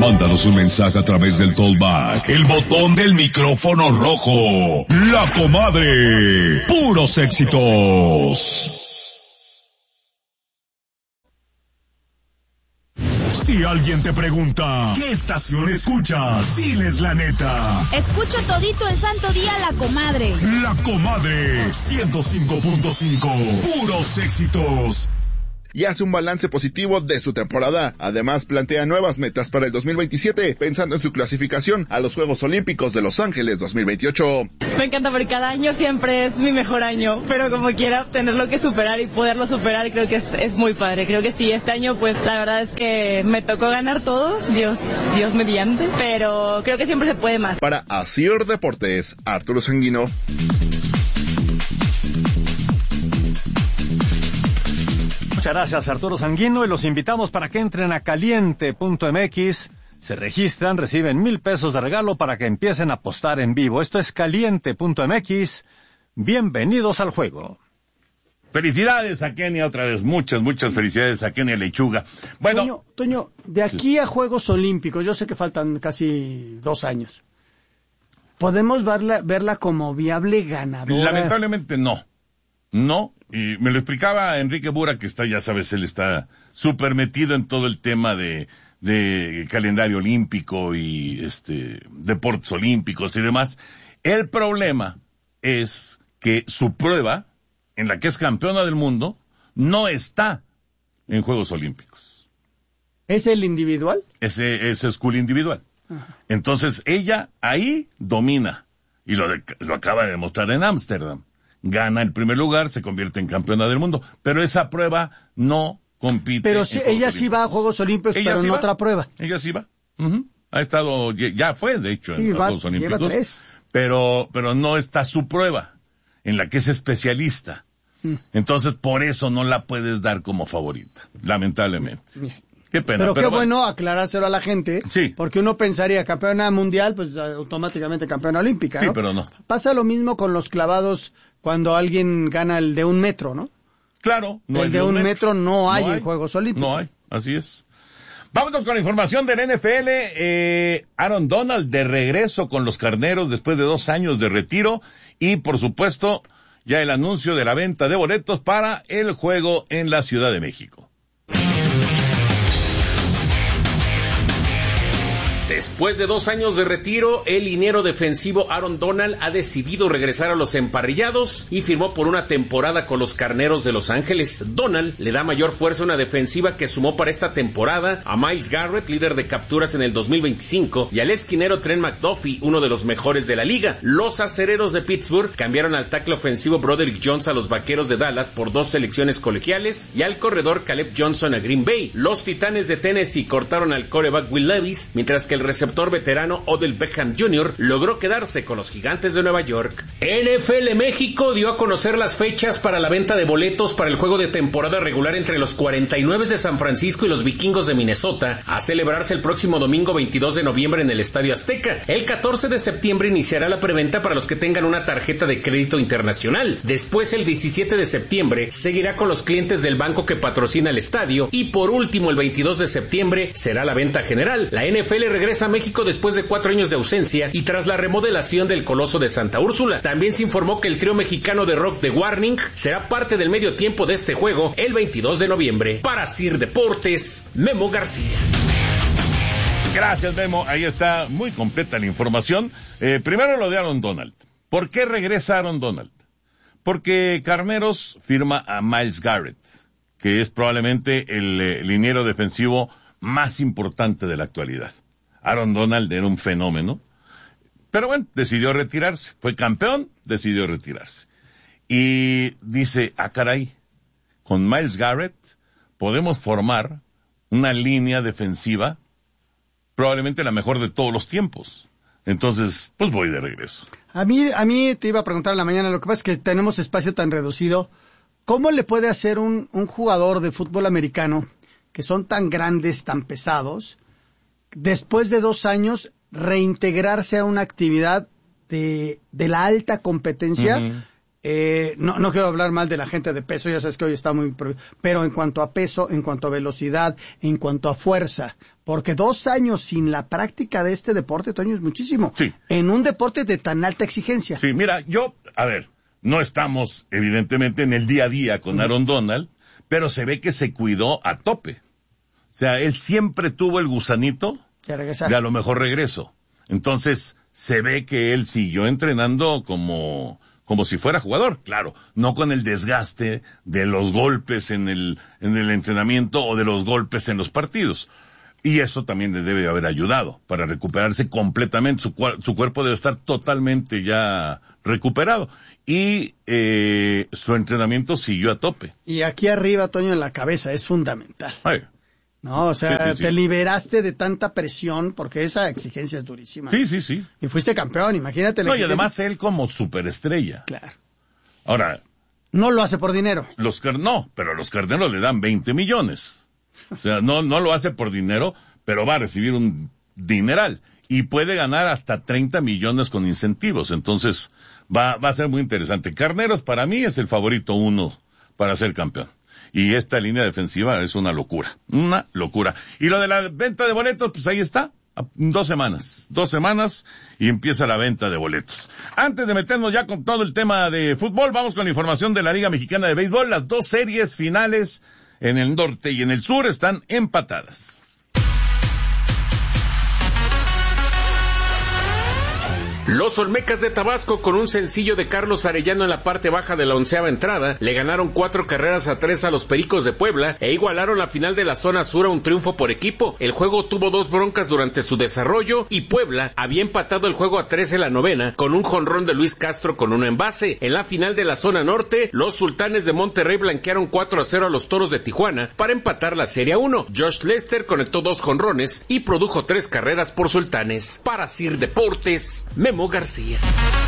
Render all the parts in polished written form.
Mándanos un mensaje a través del Tollback, el botón del micrófono rojo. La Comadre. Puros éxitos. Si alguien te pregunta, ¿qué estación escuchas? Diles la neta. Escucho todito el santo día La Comadre. La Comadre 105.5. Puros éxitos. Y hace un balance positivo de su temporada. Además, plantea nuevas metas para el 2027, pensando en su clasificación a los Juegos Olímpicos de Los Ángeles 2028. Me encanta porque cada año siempre es mi mejor año, pero como quiera tenerlo que superar y poderlo superar, creo que es muy padre. Creo que sí, este año pues la verdad es que me tocó ganar todo, Dios mediante, pero creo que siempre se puede más. Para Asir Deportes, Arturo Sanguino. Muchas gracias, Arturo Sanguino, y los invitamos para que entren a caliente.mx, se registran, reciben $1,000 de regalo para que empiecen a apostar en vivo. Esto es caliente.mx. Bienvenidos al juego. Felicidades a Kenia otra vez, muchas felicidades a Kenia Lechuga. Bueno, Toño, de aquí a Juegos Olímpicos, yo sé que faltan casi 2 años. ¿Podemos verla como viable ganadora? Lamentablemente no, y me lo explicaba Enrique Bura, que está, ya sabes, él está súper metido en todo el tema de calendario olímpico y deportes olímpicos y demás. El problema es que su prueba, en la que es campeona del mundo, no está en Juegos Olímpicos. ¿Es el individual? Ese es school individual. Ajá. Entonces ella ahí domina, y lo acaba de demostrar en Ámsterdam. Gana el primer lugar, se convierte en campeona del mundo, pero esa prueba no compite. Pero sí, ella sí va a Juegos Olímpicos, pero en otra prueba. Ella sí va. Uh-huh. Ha estado, ya fue, de hecho, en Juegos Olímpicos. Lleva 3. Pero no está su prueba, en la que es especialista. Entonces, por eso no la puedes dar como favorita, lamentablemente. Qué pena. Pero qué bueno aclarárselo a la gente, sí. Porque uno pensaría campeona mundial, pues automáticamente campeona olímpica, ¿no? Sí, pero no. Pasa lo mismo con los clavados cuando alguien gana el de 1 metro, ¿no? Claro. No el de 1 metro no hay en Juegos Olímpicos. No hay, así es. Vámonos con la información del NFL. Aaron Donald de regreso con los Carneros después de 2 años de retiro. Y, por supuesto, ya el anuncio de la venta de boletos para el juego en la Ciudad de México. Después de 2 años de retiro, el liniero defensivo Aaron Donald ha decidido regresar a los emparrillados y firmó por una temporada con los Carneros de Los Ángeles. Donald le da mayor fuerza a una defensiva que sumó para esta temporada a Myles Garrett, líder de capturas en el 2025, y al esquinero Trent McDuffie, uno de los mejores de la liga. Los acereros de Pittsburgh cambiaron al tackle ofensivo Broderick Jones a los Vaqueros de Dallas por 2 selecciones colegiales y al corredor Caleb Johnson a Green Bay. Los Titanes de Tennessee cortaron al quarterback Will Levis, mientras que el receptor veterano Odell Beckham Jr. logró quedarse con los Gigantes de Nueva York. NFL México dio a conocer las fechas para la venta de boletos para el juego de temporada regular entre los 49 de San Francisco y los Vikingos de Minnesota, a celebrarse el próximo domingo 22 de noviembre en el Estadio Azteca. El 14 de septiembre iniciará la preventa para los que tengan una tarjeta de crédito internacional. Después, el 17 de septiembre, seguirá con los clientes del banco que patrocina el estadio. Y por último, el 22 de septiembre, será la venta general. La NFL regresa a México después de 4 años de ausencia y tras la remodelación del Coloso de Santa Úrsula. También se informó que el trío mexicano de rock The Warning será parte del medio tiempo de este juego el 22 de noviembre. Para Sir Deportes, Memo García. Gracias, Memo. Ahí está muy completa la información. Primero lo de Aaron Donald. ¿Por qué regresa Aaron Donald? Porque Carneros firma a Myles Garrett, que es probablemente el liniero defensivo más importante de la actualidad. Aaron Donald era un fenómeno, pero bueno, decidió retirarse. Fue campeón, decidió retirarse. Y dice, caray, con Myles Garrett podemos formar una línea defensiva probablemente la mejor de todos los tiempos. Entonces, pues voy de regreso. A mí te iba a preguntar en la mañana, lo que pasa es que tenemos espacio tan reducido. ¿Cómo le puede hacer un jugador de fútbol americano, que son tan grandes, tan pesados, después de 2 años, reintegrarse a una actividad de la alta competencia no quiero hablar mal de la gente de peso, ya sabes que hoy está pero en cuanto a peso, en cuanto a velocidad, en cuanto a fuerza, porque 2 años sin la práctica de este deporte, Toño, es muchísimo. Sí. En un deporte de tan alta exigencia. Sí, mira, no estamos evidentemente en el día a día con Aaron Donald, pero se ve que se cuidó a tope. O sea, él siempre tuvo el gusanito de a lo mejor regreso. Entonces, se ve que él siguió entrenando como si fuera jugador, claro, no con el desgaste de los golpes en el entrenamiento o de los golpes en los partidos. Y eso también le debe haber ayudado para recuperarse completamente. Su cuerpo debe estar totalmente ya recuperado. Y su entrenamiento siguió a tope. Y aquí arriba, Toño, en la cabeza, es fundamental. Ay. No, o sea, sí. Te liberaste de tanta presión, porque esa exigencia es durísima. Sí. Y fuiste campeón, imagínate la exigencia. Y además él como superestrella. Claro. Ahora. No lo hace por dinero. Pero los Carneros le dan 20 millones. O sea, no lo hace por dinero, pero va a recibir un dineral. Y puede ganar hasta 30 millones con incentivos. Entonces, va a ser muy interesante. Carneros para mí es el favorito 1 para ser campeón. Y esta línea defensiva es una locura. Y lo de la venta de boletos, pues ahí está. 2 semanas. 2 semanas y empieza la venta de boletos. Antes de meternos ya con todo el tema de fútbol, vamos con la información de la Liga Mexicana de Béisbol. Las 2 series finales en el norte y en el sur están empatadas. Los Olmecas de Tabasco, con un sencillo de Carlos Arellano en la parte baja de la 11ª entrada, le ganaron 4-3 a los Pericos de Puebla e igualaron la final de la zona sur a un triunfo por equipo. El juego tuvo 2 broncas durante su desarrollo y Puebla había empatado el juego a 3 en la 9ª con un jonrón de Luis Castro con 1 envase. En la final de la zona norte, los Sultanes de Monterrey blanquearon 4-0 a los Toros de Tijuana para empatar la serie a 1. Josh Lester conectó 2 jonrones y produjo 3 carreras por Sultanes. Para Sir Deportes, Memo García.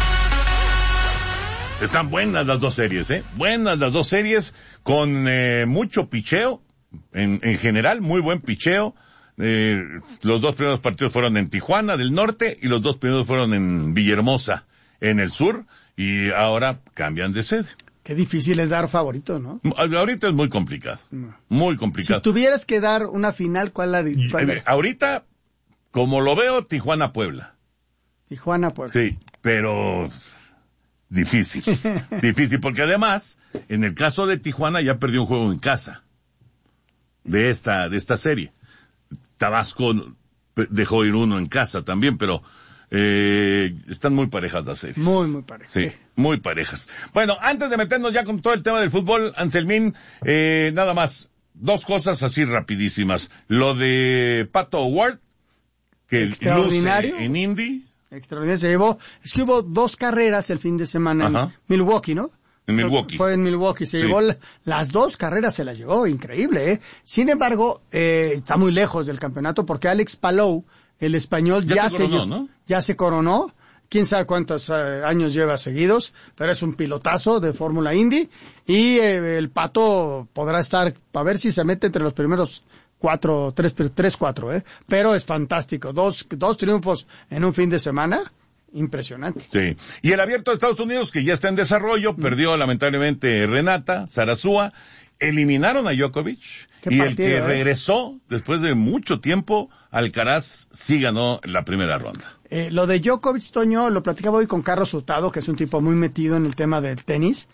Están buenas las 2 series, buenas las 2 series, con mucho picheo, en general, muy buen picheo. Los 2 primeros partidos fueron en Tijuana del norte y los 2 primeros fueron en Villahermosa en el sur, y ahora cambian de sede. Qué difícil es dar favorito, ¿no? Ahorita es muy complicado, muy complicado. Si tuvieras que dar una final, ¿cuál harías? Ahorita, como lo veo, Tijuana-Puebla. Tijuana, pues. Sí, pero difícil, porque además, en el caso de Tijuana ya perdió un juego en casa de esta serie. Tabasco dejó ir 1 en casa también, pero están muy parejas las series. Muy parejas. Sí, muy parejas. Bueno, antes de meternos ya con todo el tema del fútbol, Anselmín, nada más, 2 cosas así rapidísimas. Lo de Pato O'Ward, que luce en Indy. Extraordinario, se llevó, es que hubo 2 carreras el fin de semana en Milwaukee, ¿no? En Milwaukee. Fue en Milwaukee, se llevó las 2 carreras, se las llevó, increíble, ¿eh? Sin embargo, está muy lejos del campeonato porque Alex Palou, el español, ya se coronó, quién sabe cuántos años lleva seguidos, pero es un pilotazo de Fórmula Indy, y el Pato podrá estar, a ver si se mete entre los primeros 3-4, pero es fantástico. 2 triunfos en un fin de semana, impresionante. Sí. Y el Abierto de Estados Unidos, que ya está en desarrollo, perdió lamentablemente Renata Sarasúa, eliminaron a Djokovic, y el que regresó después de mucho tiempo, Alcaraz, sí ganó la primera ronda. Lo de Djokovic, Toño, lo platicaba hoy con Carlos Hurtado, que es un tipo muy metido en el tema del tenis.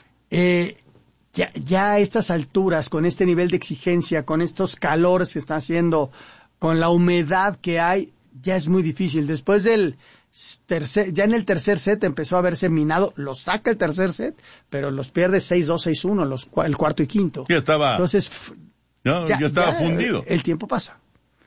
Ya a estas alturas, con este nivel de exigencia, con estos calores que está haciendo, con la humedad que hay, ya es muy difícil. Después del ya en el tercer set empezó a verse minado, lo saca el tercer set, pero los pierde 6-2, 6-1, el cuarto y quinto. Ya estaba. Entonces, yo estaba fundido. El tiempo pasa.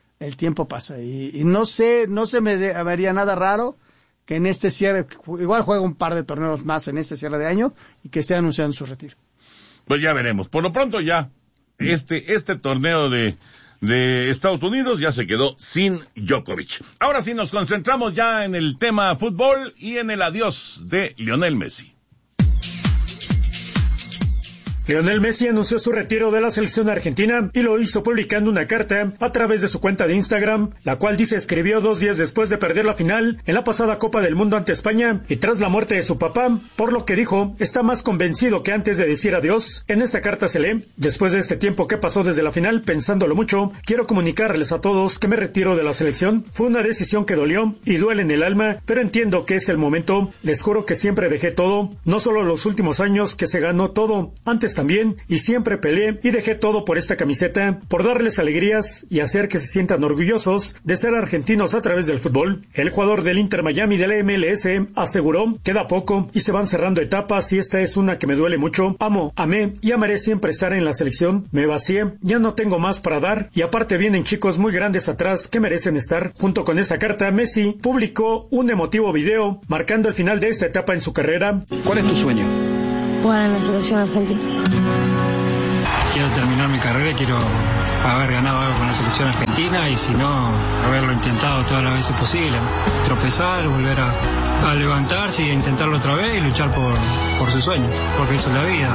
Y no se me vería nada raro que en este cierre, igual juega un par de torneos más en este cierre de año y que esté anunciando su retiro. Pues ya veremos. Por lo pronto ya, este torneo de Estados Unidos ya se quedó sin Djokovic. Ahora sí nos concentramos ya en el tema fútbol y en el adiós de Lionel Messi. Lionel Messi anunció su retiro de la selección argentina y lo hizo publicando una carta a través de su cuenta de Instagram, la cual dice escribió 2 días después de perder la final en la pasada Copa del Mundo ante España y tras la muerte de su papá, por lo que dijo, está más convencido que antes de decir adiós. En esta carta se lee, después de este tiempo que pasó desde la final, pensándolo mucho, quiero comunicarles a todos que me retiro de la selección. Fue una decisión que dolió y duele en el alma, pero entiendo que es el momento. Les juro que siempre dejé todo, no solo los últimos años que se ganó todo, antes también, y siempre peleé y dejé todo por esta camiseta, por darles alegrías y hacer que se sientan orgullosos de ser argentinos a través del fútbol. El jugador del Inter Miami de la MLS aseguró, queda poco y se van cerrando etapas y esta es una que me duele mucho. Amo, amé y amaré siempre estar en la selección. Me vacié, ya no tengo más para dar y aparte vienen chicos muy grandes atrás que merecen estar. Junto con esta carta, Messi publicó un emotivo video marcando el final de esta etapa en su carrera. ¿Cuál es tu sueño? Jugar en la selección argentina. Quiero terminar mi carrera, quiero haber ganado algo con la selección argentina y si no, haberlo intentado todas las veces posible. Tropezar, volver a levantarse e intentarlo otra vez y luchar por sus sueños, porque eso es la vida.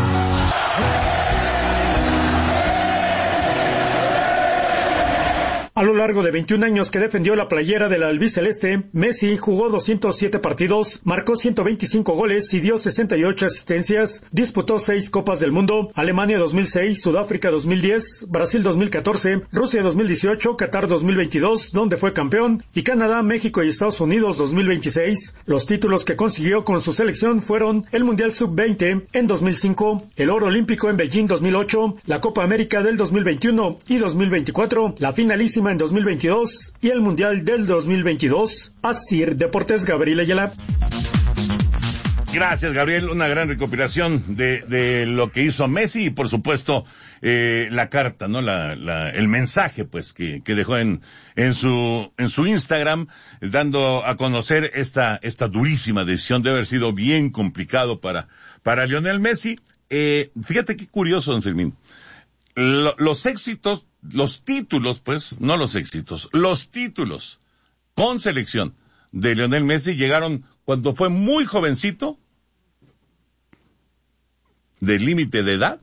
A lo largo de 21 años que defendió la playera del albiceleste, Messi jugó 207 partidos, marcó 125 goles y dio 68 asistencias, disputó 6 Copas del Mundo, Alemania 2006, Sudáfrica 2010, Brasil 2014, Rusia 2018, Qatar 2022, donde fue campeón, y Canadá, México y Estados Unidos 2026. Los títulos que consiguió con su selección fueron el Mundial Sub-20 en 2005, el Oro Olímpico en Beijing 2008, la Copa América del 2021 y 2024, la finalísima en 2022 y el Mundial del 2022. Asir Deportes, Gabriel Ayala. Gracias, Gabriel. Una gran recopilación de lo que hizo Messi y, por supuesto, la carta, ¿no? El mensaje, pues, que dejó en su Instagram, dando a conocer esta durísima decisión. Debe haber sido bien complicado para Lionel Messi. Fíjate qué curioso, don Fermín. Los éxitos, los títulos, pues, no los éxitos, los títulos con selección de Lionel Messi llegaron cuando fue muy jovencito, de límite de edad,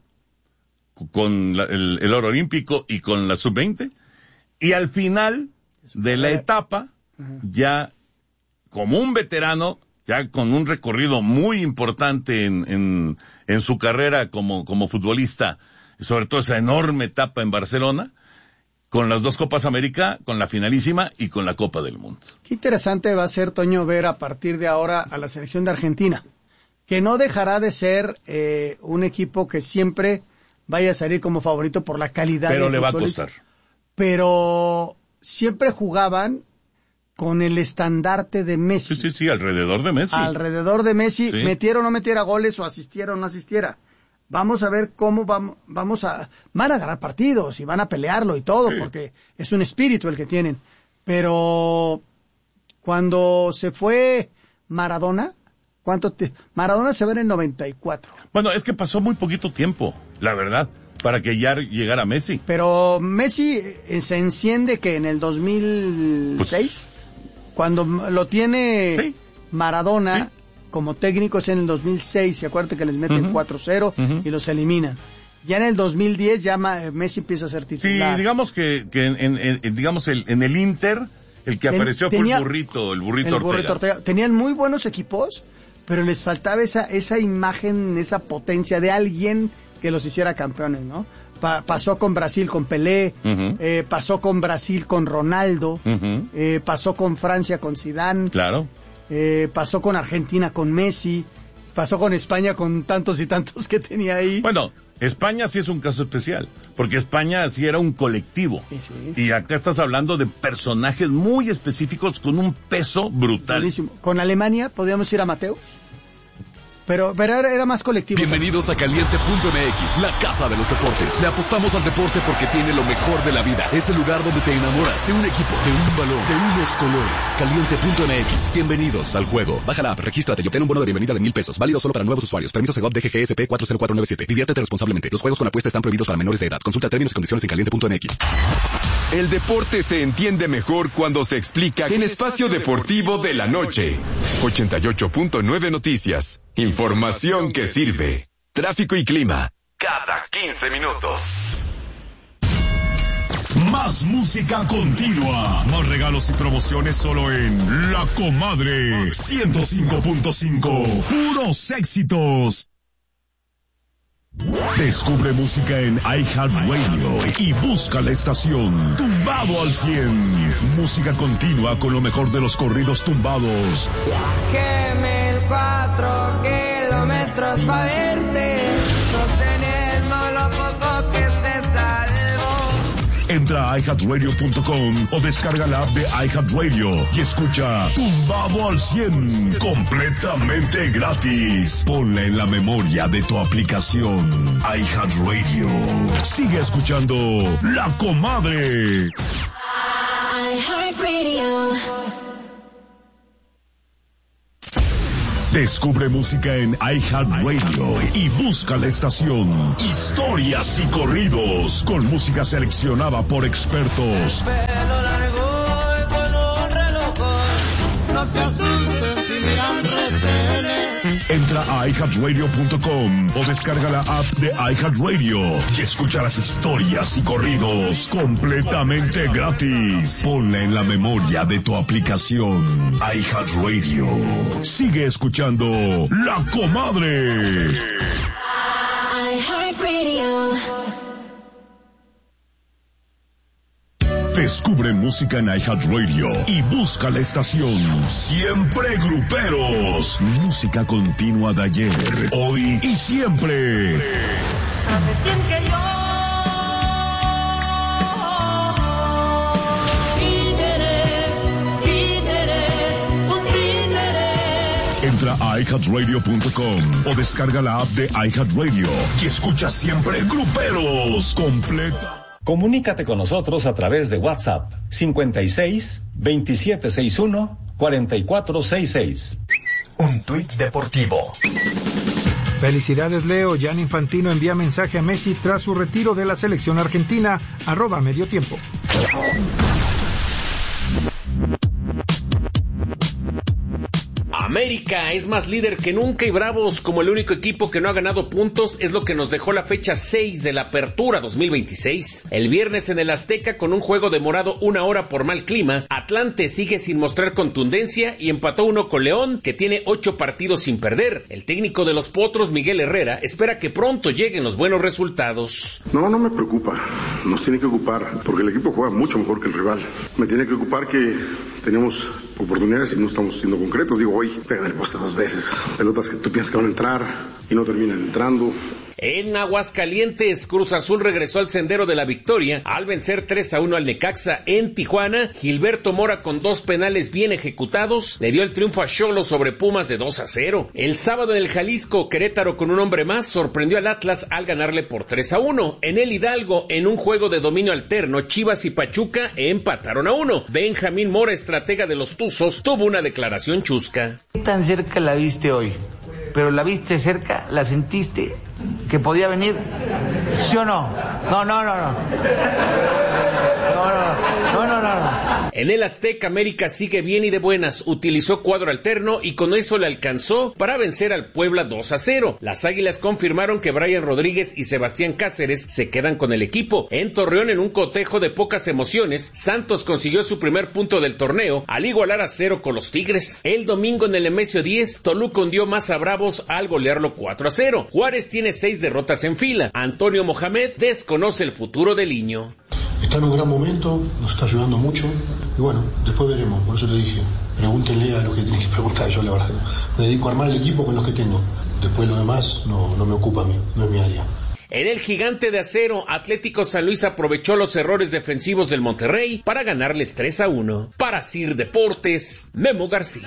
con el oro olímpico y con la sub-20, y al final de la etapa, ya como un veterano, ya con un recorrido muy importante en su carrera como futbolista, sobre todo esa enorme etapa en Barcelona, con las 2 Copas América, con la finalísima y con la Copa del Mundo. Qué interesante va a ser, Toño, ver a partir de ahora a la selección de Argentina, que no dejará de ser un equipo que siempre vaya a salir como favorito por la calidad. Pero le va a costar. Pero siempre jugaban con el estandarte de Messi. Sí, alrededor de Messi. Alrededor de Messi, sí. Metiera o no metiera goles, o asistiera o no asistiera. Vamos a ver cómo van a ganar partidos y van a pelearlo y todo, sí, porque es un espíritu el que tienen. Pero cuando se fue Maradona, Maradona se va en el 94. Bueno, es que pasó muy poquito tiempo, la verdad, para que ya llegara Messi. Pero Messi se enciende que en el 2006, pues, cuando lo tiene, sí, Maradona, sí, como técnicos en el 2006, se acuerdan que les meten 4-0 y los eliminan. Ya en el 2010 ya Messi empieza a ser titular. Sí, digamos que en el Inter, el que apareció fue el burrito Ortega. Tenían muy buenos equipos, pero les faltaba esa imagen, esa potencia de alguien que los hiciera campeones, ¿no? Pasó con Brasil con Pelé, pasó con Brasil con Ronaldo, pasó con Francia con Zidane. Claro. Pasó con Argentina con Messi, pasó con España con tantos y tantos que tenía ahí. Bueno, España sí es un caso especial, porque España sí era un colectivo. Sí. Y acá estás hablando de personajes muy específicos con un peso brutal. Buenísimo. Con Alemania podíamos ir a Mateus, pero era más colectivo. Bienvenidos a Caliente.mx, la casa de los deportes. Le apostamos al deporte porque tiene lo mejor de la vida. Es el lugar donde te enamoras de un equipo, de un balón, de unos colores. Caliente.mx, bienvenidos al juego. Baja la app, regístrate y obtén un bono de bienvenida de $1,000. Válido solo para nuevos usuarios. Permiso Segov DGGSP 40497. Diviértete responsablemente. Los juegos con apuesta están prohibidos para menores de edad. Consulta términos y condiciones en Caliente.mx. El deporte se entiende mejor cuando se explica en Espacio Deportivo de la Noche. 88.9 Noticias. Información que sirve. Tráfico y clima. cada 15 minutos. Más música continua. Más regalos y promociones solo en La Comadre 105.5. Puros éxitos. Descubre música en iHeartRadio y busca la estación Tumbado al 100. Música continua con lo mejor de los corridos tumbados. Queme 4 kilómetros pa' verte, sosteniendo lo poco que se salvó. Entra a iHeartRadio.com o descarga la app de iHeartRadio y escucha Tumbado al 100 completamente gratis. Ponla en la memoria de tu aplicación iHeartRadio. Sigue escuchando La Comadre. iHeartRadio. Descubre música en iHeartRadio y busca la estación Historias y Corridos con música seleccionada por expertos. Pelo largo y con un reloj, no se asusten si miran retenes. Entra a iHeartRadio.com o descarga la app de iHeartRadio y escucha las historias y corridos completamente gratis. Ponla en la memoria de tu aplicación iHeartRadio. Sigue escuchando La Comadre. iHeartRadio. Descubre música en iHeartRadio y busca la estación Siempre Gruperos. Música continua de ayer, hoy y siempre. Recién que yo Entra a iHeartRadio.com o descarga la app de iHeartRadio y escucha Siempre Gruperos completa. Comunícate con nosotros a través de WhatsApp 56 2761 4466. Un tuit deportivo. Felicidades, Leo. Gianni Infantino envía mensaje a Messi tras su retiro de la selección argentina. @mediotiempo. América es más líder que nunca y Bravos, como el único equipo que no ha ganado puntos, es lo que nos dejó la fecha 6 de la Apertura 2026. El viernes en el Azteca, con un juego demorado 1 hora por mal clima, Atlante sigue sin mostrar contundencia y empató 1 con León, que tiene 8 partidos sin perder. El técnico de los Potros, Miguel Herrera, espera que pronto lleguen los buenos resultados. No me preocupa, nos tiene que ocupar, porque el equipo juega mucho mejor que el rival. Me tiene que ocupar que tenemos oportunidades y no estamos siendo concretos. Digo, hoy pegan el poste 2 veces, pelotas que tú piensas que van a entrar y no terminan entrando. En Aguascalientes, Cruz Azul regresó al sendero de la victoria al vencer 3-1 al Necaxa. En Tijuana, Gilberto Mora, con 2 penales bien ejecutados, le dio el triunfo a Xolos sobre Pumas de 2-0. El sábado en el Jalisco, Querétaro, con un hombre más, sorprendió al Atlas al ganarle por 3-1. En el Hidalgo, en un juego de dominio alterno, Chivas y Pachuca empataron a 1. Benjamín Mora, estratega de los Tuzos, tuvo una declaración chusca. ¿Qué tan cerca la viste hoy? ¿Pero la viste cerca? ¿La sentiste que podía venir? ¿Sí o no? No. En el Azteca, América sigue bien y de buenas, utilizó cuadro alterno y con eso le alcanzó para vencer al Puebla 2-0. Las Águilas confirmaron que Brian Rodríguez y Sebastián Cáceres se quedan con el equipo. En Torreón, en un cotejo de pocas emociones, Santos consiguió su primer punto del torneo al igualar a 0 con los Tigres. El domingo en el Nemesio 10, Toluca hundió más a Bravos al golearlo 4-0. Juárez tiene 6 derrotas en fila. Antonio Mohamed desconoce el futuro del Liño. Está en un gran momento, nos está ayudando mucho y bueno, después veremos. Por eso te dije, pregúntenle a los que tienen que preguntar. Yo la verdad me dedico a armar el equipo con los que tengo. Después lo demás no me ocupa a mí, no es mi área. En el Gigante de Acero, Atlético San Luis aprovechó los errores defensivos del Monterrey para ganarles 3-1. Para Sir Deportes, Memo García.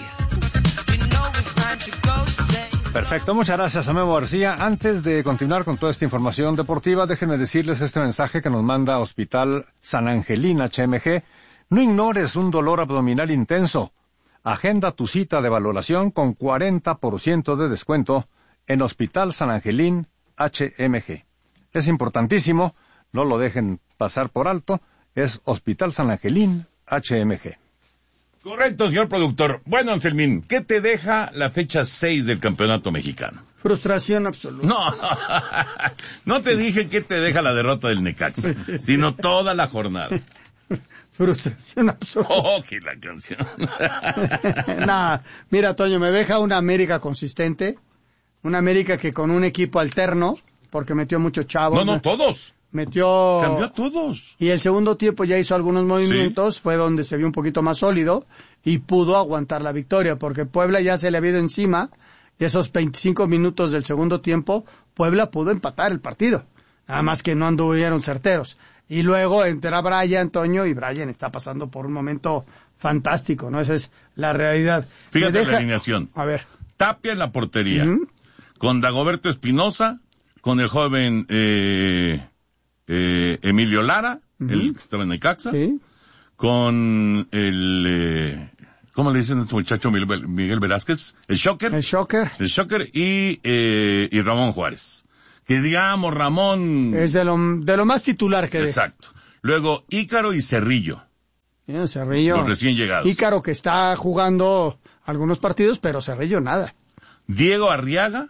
Perfecto, muchas gracias a Memo García. Antes de continuar con toda esta información deportiva, déjenme decirles este mensaje que nos manda Hospital San Angelín HMG. No ignores un dolor abdominal intenso. Agenda tu cita de valoración con 40% de descuento en Hospital San Angelín HMG. Es importantísimo, no lo dejen pasar por alto, es Hospital San Angelín HMG. Correcto, señor productor. Bueno, Anselmín, ¿qué te deja la fecha 6 del Campeonato Mexicano? Frustración absoluta. No te dije que te deja la derrota del Necaxa, sino toda la jornada. Frustración absoluta. Oh, que la canción. Nah, mira, Toño, me deja una América consistente, una América que con un equipo alterno, porque metió muchos chavos. No, todos. Cambió a todos. Y el segundo tiempo ya hizo algunos movimientos, fue donde se vio un poquito más sólido y pudo aguantar la victoria, porque Puebla ya se le había ido encima, y esos 25 minutos del segundo tiempo, Puebla pudo empatar el partido. Nada más que no anduvieron certeros. Y luego entra Brian, Toño, y Brian está pasando por un momento fantástico, ¿no? Esa es la realidad. Fíjate la alineación. A ver. Tapia en la portería. Con Dagoberto Espinosa, con el joven Emilio Lara, el que estaba en Necaxa, con el... ¿cómo le dicen a este muchacho Miguel Velázquez? El Shocker. El Shocker y Ramón Juárez. Que digamos, Ramón... Es de lo más titular que Exacto. Luego, Ícaro y Cerrillo. Cerrillo. Los recién llegados. Ícaro que está jugando algunos partidos, pero Cerrillo nada. Diego Arriaga.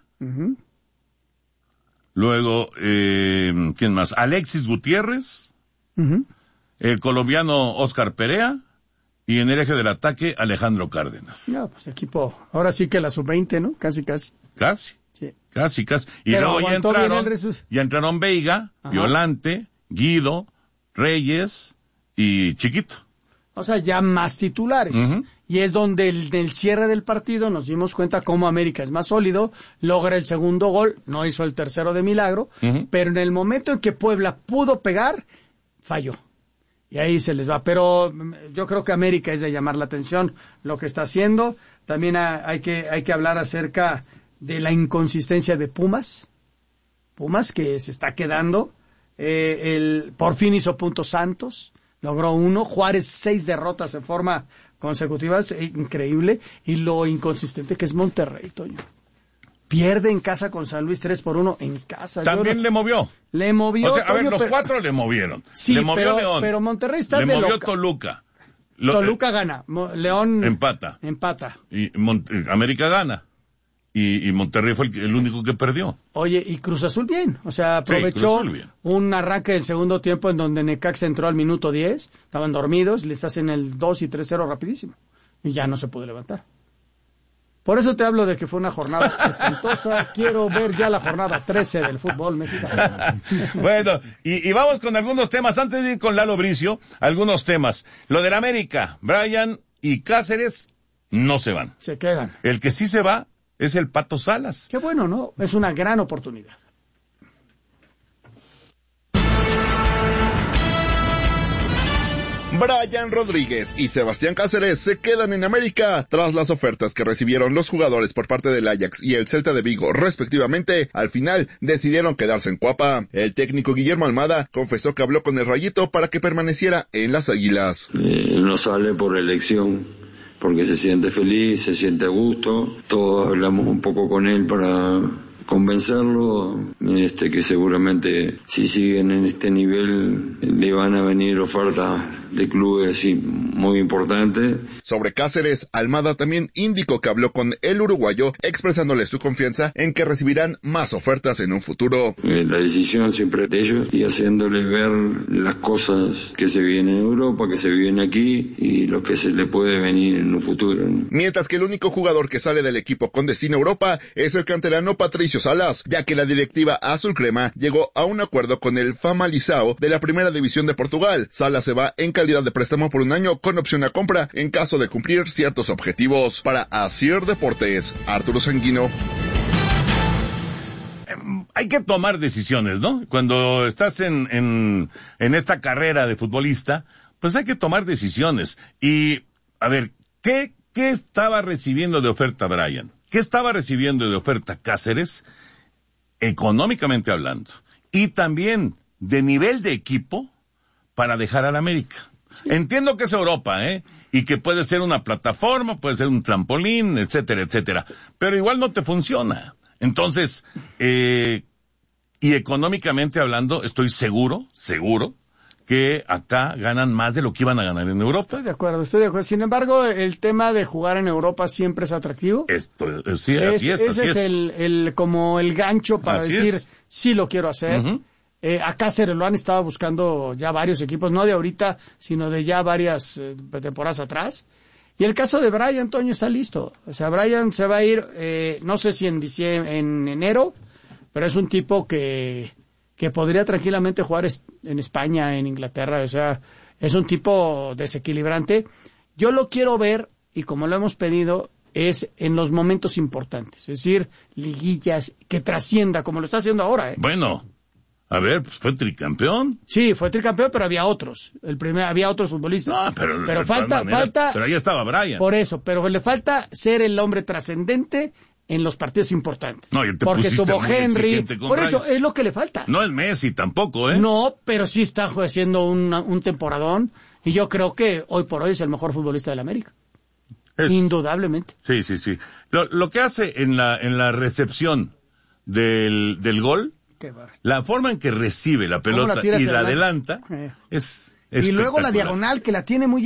Luego, ¿quién más? Alexis Gutiérrez. El colombiano Oscar Perea. Y en el eje del ataque, Alejandro Cárdenas. No, pues equipo, ahora sí que la sub-20, ¿no? Casi. Sí. Casi. Y pero luego ya entraron Veiga, Violante, Guido, Reyes y Chiquito. O sea, ya más titulares. Y es donde en el cierre del partido nos dimos cuenta cómo América es más sólido, logra el segundo gol, no hizo el tercero de milagro, pero en el momento en que Puebla pudo pegar, falló. Y ahí se les va. Pero yo creo que América es de llamar la atención lo que está haciendo. También hay que hablar acerca de la inconsistencia de Pumas. Pumas que se está quedando. Por fin hizo puntos Santos. Logró 1. Juárez 6 derrotas en forma consecutiva. Es increíble. Y lo inconsistente que es Monterrey, Toño. Pierde en casa con San Luis 3-1 en casa. También le movió. Le movió. O sea, a ver, los 4 le movieron. Sí, le movió León. Pero Monterrey está le de movió loca. Toluca. Toluca gana. León empata. Y América gana. Y Monterrey fue el único que perdió. Oye, y Cruz Azul bien. O sea, aprovechó un arranque del segundo tiempo en donde Necaxa entró al minuto 10. Estaban dormidos, les hacen el 2 y 3-0 rapidísimo. Y ya no se pudo levantar. Por eso te hablo de que fue una jornada espantosa. Quiero ver ya la jornada 13 del fútbol mexicano. Bueno, y vamos con algunos temas. Antes de ir con Lalo Bricio, algunos temas. Lo del América, Brian y Cáceres no se van. Se quedan. El que sí se va es el Pato Salas. Qué bueno, ¿no? Es una gran oportunidad. Brian Rodríguez y Sebastián Cáceres se quedan en América tras las ofertas que recibieron los jugadores por parte del Ajax y el Celta de Vigo respectivamente. Al final decidieron quedarse en Cuapa. El técnico Guillermo Almada confesó que habló con el Rayito para que permaneciera en las Águilas. No sale por elección, porque se siente feliz, se siente a gusto. Todos hablamos un poco con él para convencerlo, que seguramente si siguen en este nivel le van a venir ofertas de clubes muy importantes. Sobre Cáceres, Almada también indicó que habló con el uruguayo expresándole su confianza en que recibirán más ofertas en un futuro. La decisión siempre es de ellos y haciéndoles ver las cosas que se vienen en Europa, que se viven aquí y lo que se le puede venir en un futuro, ¿no? Mientras que el único jugador que sale del equipo con destino a Europa es el canterano Patricio Salas, ya que la directiva azul crema llegó a un acuerdo con el Famalicão de la primera división de Portugal. Salas se va en calidad de préstamo por un año con opción a compra en caso de cumplir ciertos objetivos. Para Asier Deportes, Arturo Sanguino. Hay que tomar decisiones, ¿no? Cuando estás en esta carrera de futbolista, pues hay que tomar decisiones. Y, a ver, ¿qué estaba recibiendo de oferta Brian? ¿Qué estaba recibiendo de oferta Cáceres? Económicamente hablando. Y también de nivel de equipo para dejar al América. Sí. Entiendo que es Europa, y que puede ser una plataforma, puede ser un trampolín, etcétera, etcétera. Pero igual no te funciona. Entonces, y económicamente hablando, estoy seguro que acá ganan más de lo que iban a ganar en Europa. Estoy de acuerdo. Sin embargo, el tema de jugar en Europa siempre es atractivo. Sí, así es. Ese es como el gancho para Así decir, es. sí lo quiero hacer. Ujú. Acá se lo han estado buscando ya varios equipos, no de ahorita, sino de ya varias temporadas atrás. Y el caso de Brian, Toño, está listo. O sea, Brian se va a ir, no sé si en enero, pero es un tipo que podría tranquilamente jugar en España, en Inglaterra. O sea, es un tipo desequilibrante. Yo lo quiero ver, y como lo hemos pedido, es en los momentos importantes. Es decir, liguillas, que trascienda, como lo está haciendo ahora. Bueno, a ver, pues fue tricampeón. Sí, fue tricampeón, pero había otros. Había otros futbolistas. No, pero falta. Pero ahí estaba Brian. Por eso, pero le falta ser el hombre trascendente en los partidos importantes. No, y te porque pusiste tuvo muy Henry. exigente con Por Brian. eso es lo que le falta. No es Messi tampoco, ¿eh? No, pero sí está haciendo un temporadón. Y yo creo que hoy por hoy es el mejor futbolista de la América. Indudablemente. Sí. Lo que hace en la recepción del gol, la forma en que recibe la pelota y la adelanta, es y luego la diagonal, que la tiene muy